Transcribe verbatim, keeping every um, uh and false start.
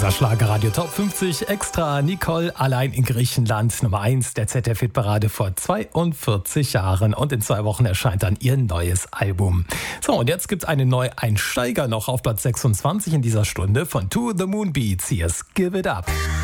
Unser Schlagerradio Top fünfzig Extra. Nicole allein in Griechenland, Nummer eins der Z D F-Hitparade vor zweiundvierzig Jahren. Und in zwei Wochen erscheint dann ihr neues Album. So, und jetzt gibt es einen Neueinsteiger noch auf Platz sechsundzwanzig in dieser Stunde von To The Moon Beats. Hier ist Give It Up.